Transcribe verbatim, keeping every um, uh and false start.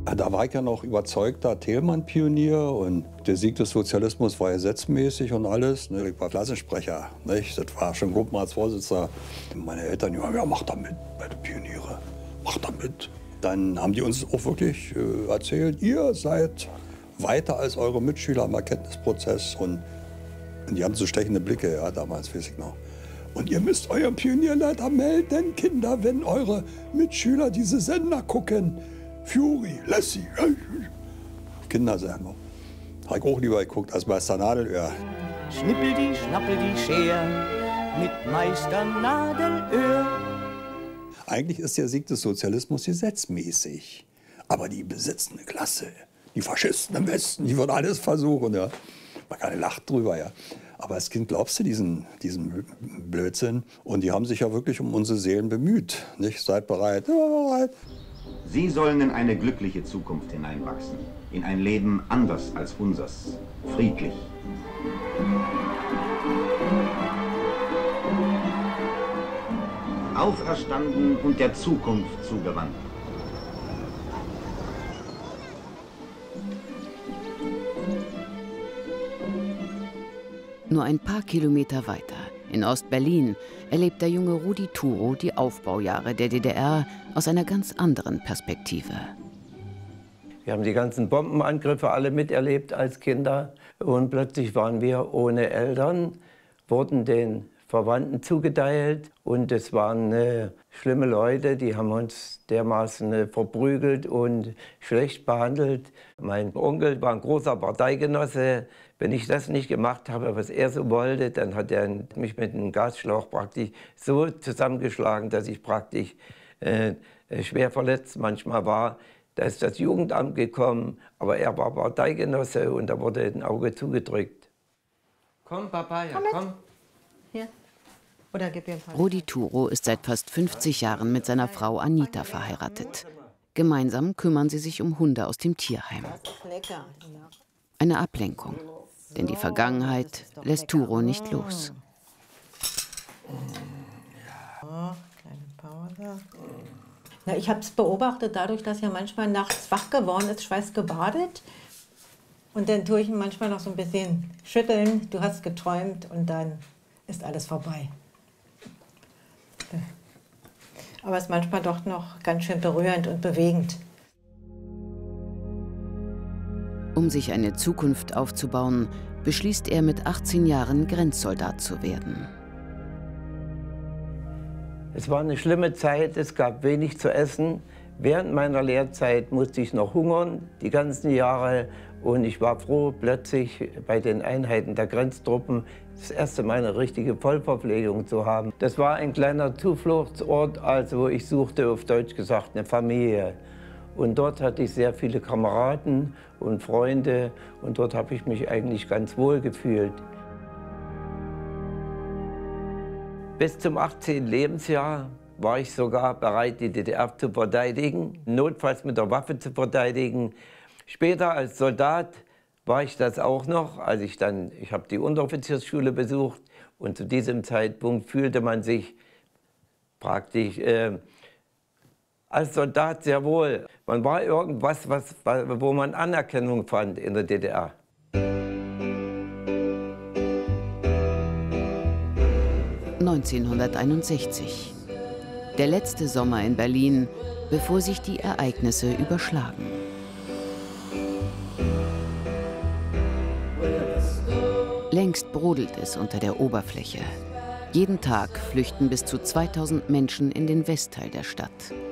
Da war ich ja noch überzeugter Thälmann-Pionier und der Sieg des Sozialismus war gesetzmäßig und alles. Ich war Klassensprecher, nicht? Das war schon Gruppenratsvorsitzender. Meine Eltern, ja, mach da mit bei den Pioniere, mach da mit. Dann haben die uns auch wirklich äh, erzählt, ihr seid weiter als eure Mitschüler im Erkenntnisprozess. Und, und die haben so stechende Blicke, ja, damals, weiß ich noch. Und ihr müsst euren Pionierleiter melden, Kinder, wenn eure Mitschüler diese Sender gucken. Fury, Lassie, Kindersendung. Habe ich auch lieber geguckt als Meister Nadelöhr. Schnippel die, schnappel die Schere mit Meister Nadelöhr. Eigentlich ist der Sieg des Sozialismus gesetzmäßig. Aber die besitzende Klasse, die Faschisten im Westen, die würden alles versuchen. Ja. Man kann lacht drüber, ja. Aber als Kind glaubst du diesen, diesen Blödsinn. Und die haben sich ja wirklich um unsere Seelen bemüht. Nicht? Seid bereit, ja, bereit. Sie sollen in eine glückliche Zukunft hineinwachsen. In ein Leben anders als unsers. Friedlich. Auferstanden und der Zukunft zugewandt. Nur ein paar Kilometer weiter, in Ost-Berlin, erlebt der junge Rudi Thuro die Aufbaujahre der D D R aus einer ganz anderen Perspektive. Wir haben die ganzen Bombenangriffe alle miterlebt als Kinder. Und plötzlich waren wir ohne Eltern, wurden den Verwandten zugeteilt. Und es waren äh, schlimme Leute, die haben uns dermaßen äh, verprügelt und schlecht behandelt. Mein Onkel war ein großer Parteigenosse. Wenn ich das nicht gemacht habe, was er so wollte, dann hat er mich mit einem Gasschlauch praktisch so zusammengeschlagen, dass ich praktisch äh, schwer verletzt manchmal war. Da ist das Jugendamt gekommen, aber er war Parteigenosse und da wurde ein Auge zugedrückt. Komm, Papa, ja, komm. komm. Hier. Oder gib ihm Rudi Thuro ist seit fast fünfzig Jahren mit seiner Frau Anita verheiratet. Gemeinsam kümmern sie sich um Hunde aus dem Tierheim. Eine Ablenkung, denn die Vergangenheit lässt Thuro nicht los. Ja, kleine Pause. Ja, ich habe es beobachtet, dadurch, dass er manchmal nachts wach geworden ist, schweißgebadet. Und dann tue ich ihn manchmal noch so ein bisschen schütteln. Du hast geträumt und dann ist alles vorbei. Aber es ist manchmal doch noch ganz schön berührend und bewegend. Um sich eine Zukunft aufzubauen, beschließt er mit achtzehn Jahren Grenzsoldat zu werden. Es war eine schlimme Zeit, es gab wenig zu essen. Während meiner Lehrzeit musste ich noch hungern, die ganzen Jahre. Und ich war froh, plötzlich bei den Einheiten der Grenztruppen das erste Mal eine richtige Vollverpflegung zu haben. Das war ein kleiner Zufluchtsort, also ich suchte auf Deutsch gesagt eine Familie. Und dort hatte ich sehr viele Kameraden und Freunde und dort habe ich mich eigentlich ganz wohl gefühlt. Bis zum achtzehnten Lebensjahr war ich sogar bereit, die D D R zu verteidigen, notfalls mit der Waffe zu verteidigen. Später als Soldat war ich das auch noch, als ich dann, ich habe die Unteroffiziersschule besucht und zu diesem Zeitpunkt fühlte man sich praktisch äh, als Soldat sehr wohl. Man war irgendwas, was, wo man Anerkennung fand in der D D R. neunzehnhunderteinundsechzig. Der letzte Sommer in Berlin, bevor sich die Ereignisse überschlagen. Längst brodelt es unter der Oberfläche. Jeden Tag flüchten bis zu zweitausend Menschen in den Westteil der Stadt.